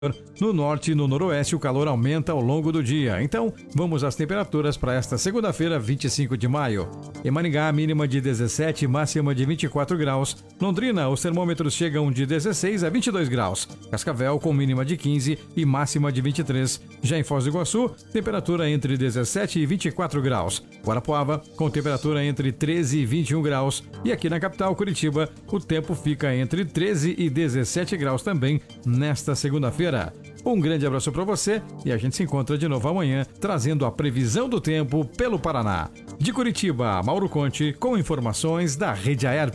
No norte e no noroeste, o calor aumenta ao longo do dia. Então, vamos às temperaturas para esta segunda-feira, 25 de maio. Em Maringá, mínima de 17 e máxima de 24 graus. Londrina, os termômetros chegam de 16 a 22 graus. Cascavel, com mínima de 15 e máxima de 23. Já em Foz do Iguaçu, temperatura entre 17 e 24 graus. Guarapuava, com temperatura entre 13 e 21 graus. E aqui na capital, Curitiba, o tempo fica entre 13 e 17 graus também nesta segunda-feira. Um grande abraço para você e a gente se encontra de novo amanhã, trazendo a previsão do tempo pelo Paraná. De Curitiba, Mauro Conte, com informações da Rede Aerp.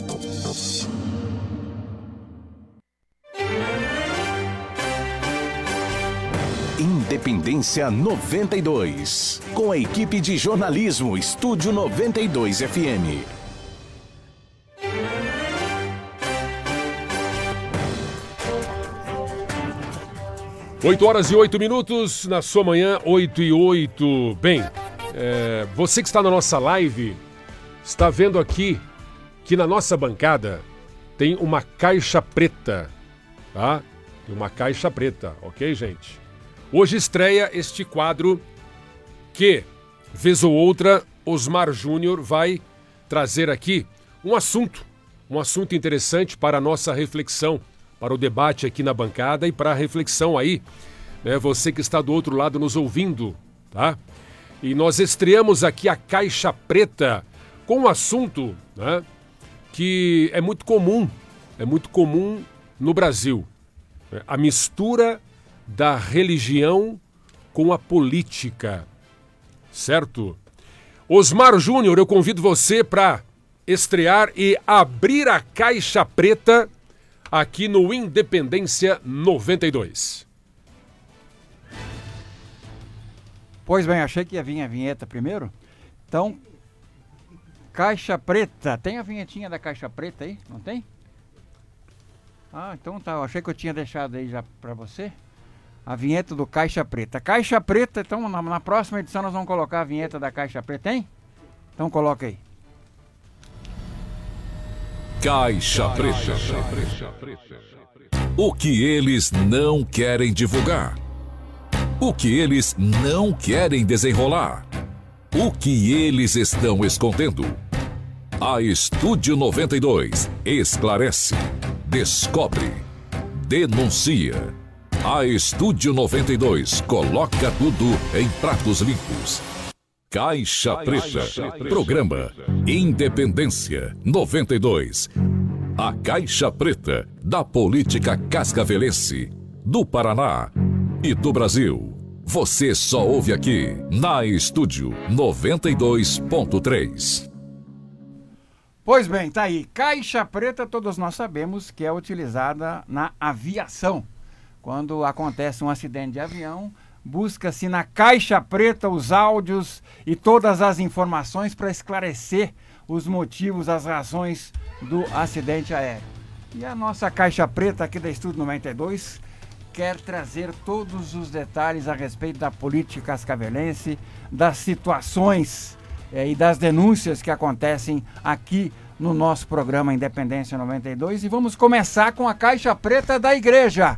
Independência 92, com a equipe de jornalismo Estúdio 92 FM. Oito horas e 8 minutos, na sua manhã, 8 e 8. Bem, você que está na nossa live, está vendo aqui que na nossa bancada tem uma caixa preta, tá? Tem uma caixa preta, ok, gente? Hoje estreia este quadro que, vez ou outra, Osmar Júnior vai trazer aqui um assunto interessante para a nossa reflexão, para o debate aqui na bancada e para a reflexão aí, né? Você que está do outro lado nos ouvindo, tá? E nós estreamos aqui a Caixa Preta com um assunto, né, que é muito comum no Brasil. A mistura da religião com a política, certo? Osmar Júnior, eu convido você para estrear e abrir a Caixa Preta aqui no Independência 92. Pois bem, achei que ia vir a vinheta primeiro. Então, Caixa Preta. Tem a vinhetinha da Caixa Preta aí? Não tem? Ah, então tá. Eu achei que eu tinha deixado aí já pra você. A vinheta do Caixa Preta. Caixa Preta, então na próxima edição nós vamos colocar a vinheta da Caixa Preta, hein? Então coloca aí. Caixa Preta. O que eles não querem divulgar. O que eles não querem desenrolar. O que eles estão escondendo. A Estúdio 92 esclarece, descobre, denuncia. A Estúdio 92 coloca tudo em pratos limpos. Caixa Preta, programa Independência 92. A Caixa Preta da política cascavelense, do Paraná e do Brasil. Você só ouve aqui na Estúdio 92.3. Pois bem, tá aí. Caixa Preta, todos nós sabemos que é utilizada na aviação. Quando acontece um acidente de avião, busca-se na Caixa Preta os áudios e todas as informações para esclarecer os motivos, as razões do acidente aéreo. E a nossa Caixa Preta aqui da Estúdio 92 quer trazer todos os detalhes a respeito da política cascavelense, das situações e das denúncias que acontecem aqui no nosso programa Independência 92. E vamos começar com a Caixa Preta da Igreja.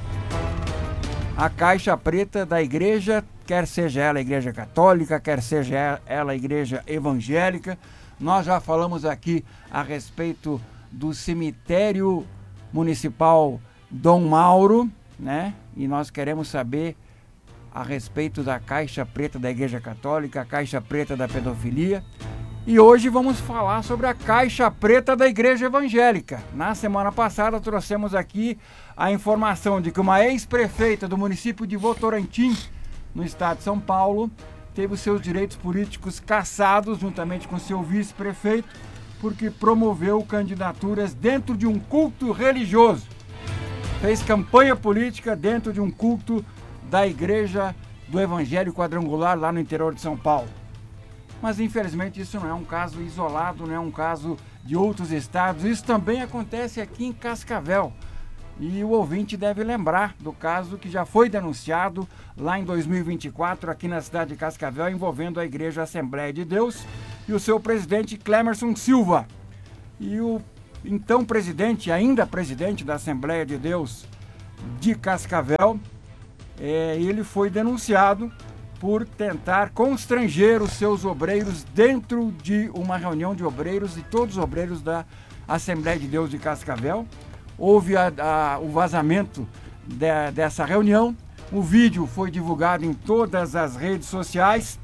A Caixa Preta da Igreja, quer seja ela a Igreja Católica, quer seja ela a Igreja Evangélica. Nós já falamos aqui a respeito do cemitério municipal Dom Mauro, né? E nós queremos saber a respeito da Caixa Preta da Igreja Católica, a Caixa Preta da pedofilia. E hoje vamos falar sobre a Caixa Preta da Igreja Evangélica. Na semana passada trouxemos aqui a informação de que uma ex-prefeita do município de Votorantim, no estado de São Paulo, teve os seus direitos políticos cassados juntamente com seu vice-prefeito, porque promoveu candidaturas dentro de um culto religioso. Fez campanha política dentro de um culto da Igreja do Evangelho Quadrangular lá no interior de São Paulo. Mas infelizmente isso não é um caso isolado, não é um caso de outros estados. Isso também acontece aqui em Cascavel. E o ouvinte deve lembrar do caso que já foi denunciado lá em 2024 aqui na cidade de Cascavel, envolvendo a Igreja Assembleia de Deus e o seu presidente Clemerson Silva. E o então presidente, ainda presidente da Assembleia de Deus, de Cascavel. Ele foi denunciado por tentar constranger os seus obreiros dentro de uma reunião de obreiros e todos os obreiros da Assembleia de Deus de Cascavel. Houve o vazamento dessa reunião, o vídeo foi divulgado em todas as redes sociais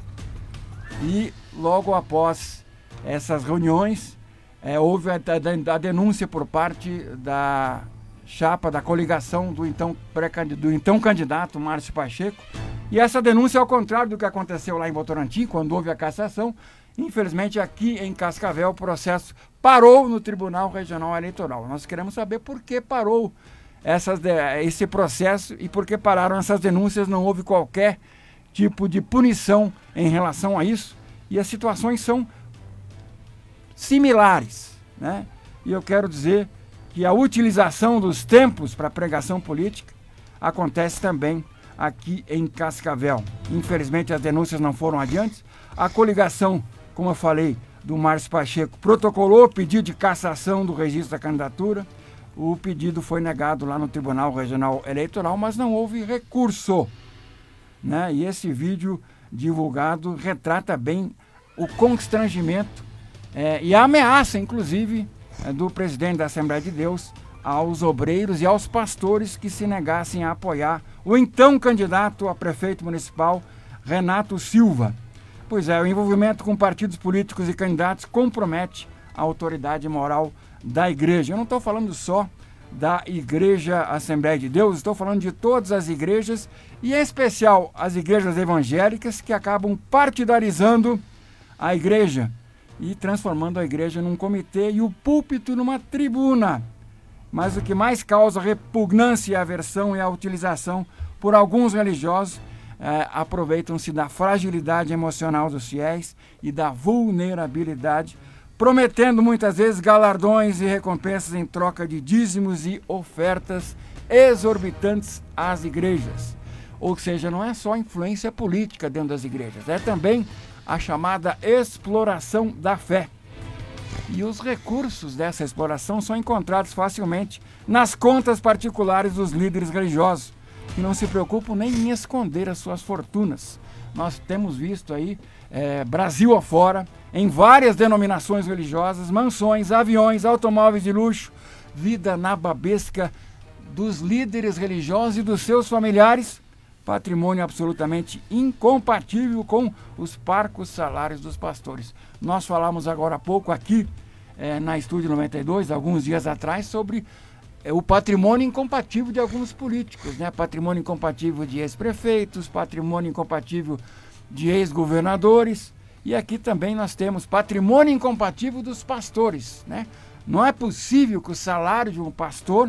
e logo após essas reuniões houve a denúncia por parte da chapa da coligação do então candidato Márcio Pacheco. E essa denúncia, ao contrário do que aconteceu lá em Votorantim, quando houve a cassação, infelizmente aqui em Cascavel o processo parou no Tribunal Regional Eleitoral. Nós queremos saber por que parou esse processo e por que pararam essas denúncias. Não houve qualquer tipo de punição em relação a isso e as situações são similares, né? E eu quero dizer que a utilização dos tempos para pregação política acontece também aqui em Cascavel. Infelizmente as denúncias não foram adiante. A coligação, como eu falei, do Márcio Pacheco protocolou o pedido de cassação do registro da candidatura. O pedido foi negado lá no Tribunal Regional Eleitoral, mas não houve recurso, né? E esse vídeo divulgado retrata bem o constrangimento e a ameaça, inclusive, do presidente da Assembleia de Deus aos obreiros e aos pastores que se negassem a apoiar o então candidato a prefeito municipal, Renato Silva. Pois é, o envolvimento com partidos políticos e candidatos compromete a autoridade moral da igreja. Eu não estou falando só da Igreja Assembleia de Deus, estou falando de todas as igrejas e em especial as igrejas evangélicas que acabam partidarizando a igreja e transformando a igreja num comitê e o púlpito numa tribuna. Mas o que mais causa repugnância e aversão é a utilização por alguns religiosos, aproveitam-se da fragilidade emocional dos fiéis e da vulnerabilidade, prometendo muitas vezes galardões e recompensas em troca de dízimos e ofertas exorbitantes às igrejas. Ou seja, não é só influência política dentro das igrejas, é também a chamada exploração da fé. E os recursos dessa exploração são encontrados facilmente nas contas particulares dos líderes religiosos, que não se preocupam nem em esconder as suas fortunas. Nós temos visto aí, Brasil afora, em várias denominações religiosas, mansões, aviões, automóveis de luxo, vida nababesca dos líderes religiosos e dos seus familiares, patrimônio absolutamente incompatível com os parcos salários dos pastores. Nós falamos agora há pouco aqui na Estúdio 92, alguns dias atrás, sobre o patrimônio incompatível de alguns políticos, né? Patrimônio incompatível de ex-prefeitos, patrimônio incompatível de ex-governadores, e aqui também nós temos patrimônio incompatível dos pastores, né? Não é possível que o salário de um pastor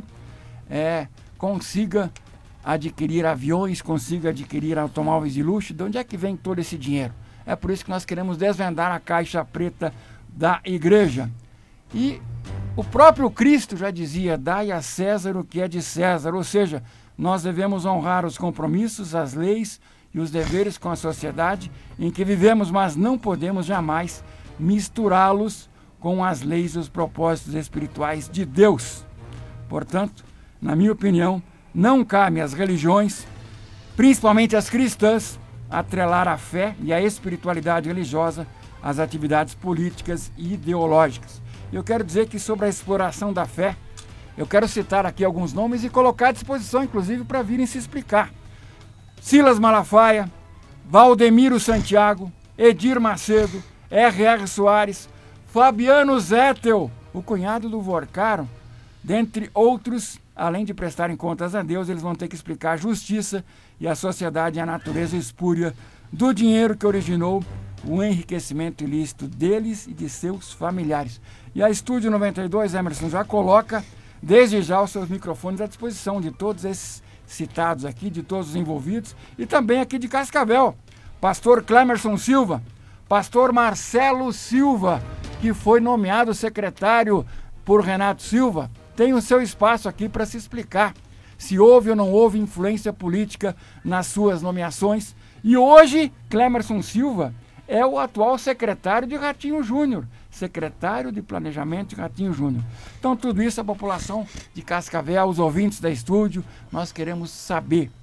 consiga adquirir aviões, consiga adquirir automóveis de luxo. De onde é que vem todo esse dinheiro? É por isso que nós queremos desvendar a caixa preta da igreja. E o próprio Cristo já dizia: dai a César o que é de César, ou seja, nós devemos honrar os compromissos, as leis e os deveres com a sociedade em que vivemos, mas não podemos jamais misturá-los com as leis e os propósitos espirituais de Deus. Portanto, na minha opinião, não cabe às religiões, principalmente as cristãs, atrelar a fé e a espiritualidade religiosa às atividades políticas e ideológicas. Eu quero dizer que sobre a exploração da fé, eu quero citar aqui alguns nomes e colocar à disposição, inclusive, para virem se explicar. Silas Malafaia, Valdemiro Santiago, Edir Macedo, R.R. Soares, Fabiano Zettel, o cunhado do Vorcaro, dentre outros. Além de prestarem contas a Deus, eles vão ter que explicar a justiça e a sociedade e a natureza espúria do dinheiro que originou o enriquecimento ilícito deles e de seus familiares. E a Estúdio 92, Emerson, já coloca desde já os seus microfones à disposição de todos esses citados aqui, de todos os envolvidos, e também aqui de Cascavel. Pastor Clemerson Silva, pastor Marcelo Silva, que foi nomeado secretário por Renato Silva, tem o seu espaço aqui para se explicar se houve ou não houve influência política nas suas nomeações. E hoje, Clemerson Silva é o atual secretário de Ratinho Júnior, secretário de Planejamento de Ratinho Júnior. Então, tudo isso a população de Cascavel, os ouvintes da estúdio, nós queremos saber